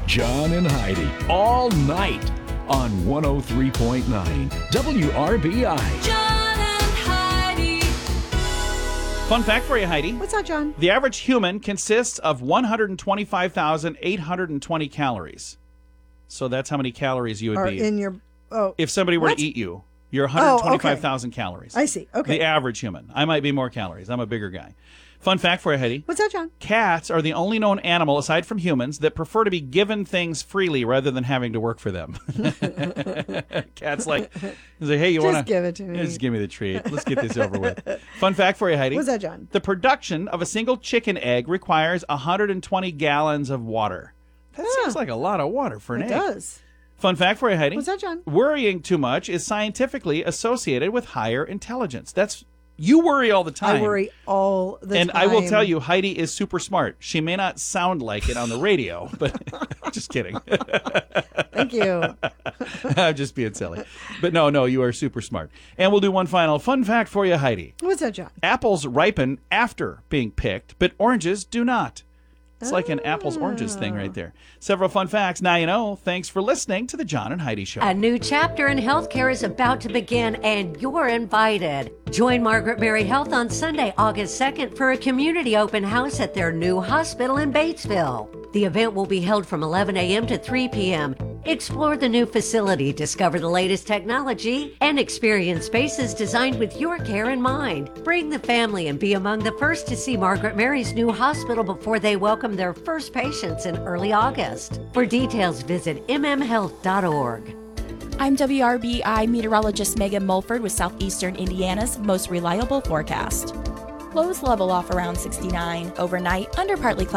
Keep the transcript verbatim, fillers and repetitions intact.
John and Heidi, all night on one oh three point nine W R B I. John and Heidi. Fun fact for you, Heidi. What's that, John? The average human consists of one hundred twenty-five thousand eight hundred twenty calories. So that's how many calories you would Or be. in your oh. If somebody were What? to eat you, you're one hundred twenty-five thousand calories. I see. Okay. The average human. I might be more calories. I'm a bigger guy. Fun fact for you, Heidi. What's that, John? Cats are the only known animal, aside from humans, that prefer to be given things freely rather than having to work for them. Cats like, say, hey, you Just want to... give it to me. Just give me the treat. Let's get this over with. Fun fact for you, Heidi. What's that, John? The production of a single chicken egg requires one hundred twenty gallons of water. That Yeah. seems like a lot of water for an It egg. does. Fun fact for you, Heidi. What's that, John? Worrying too much is scientifically associated with higher intelligence. That's... You worry all the time. I worry all the and time. I will tell you, Heidi is super smart. She may not sound like it on the radio, but just kidding. Thank you. I'm just being silly. But no, no, you are super smart. And we'll do one final fun fact for you, Heidi. What's that, John? Apples ripen after being picked, but oranges do not. It's like an apples oranges thing right there. Several fun facts. Now you know. Thanks for listening to the John and Heidi Show. A new chapter in healthcare is about to begin, and you're invited. Join Margaret Mary Health on Sunday, August second, for a community open house at their new hospital in Batesville. The event will be held from eleven a.m. to three p.m. Explore the new facility, discover the latest technology, and experience spaces designed with your care in mind. Bring the family and be among the first to see Margaret Mary's new hospital before they welcome their first patients in early August. For details, visit m m health dot org. I'm W R B I meteorologist Megan Mulford with Southeastern Indiana's most reliable forecast. Lows level off around sixty-nine. Overnight, under partly cloudy.